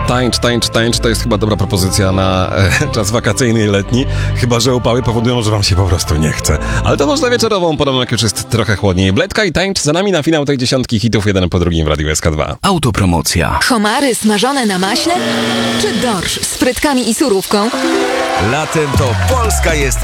Tańcz, to jest chyba dobra propozycja na czas wakacyjny i letni, chyba że upały powodują, że wam się po prostu nie chce. Ale to można wieczorową porą, jak już jest trochę chłodniej. Bledka i Tańcz za nami na finał tej dziesiątki hitów, jeden po drugim w Radiu SK2. Autopromocja. Homary smażone na maśle? Czy dorsz z frytkami i surówką? Latem to Polska jest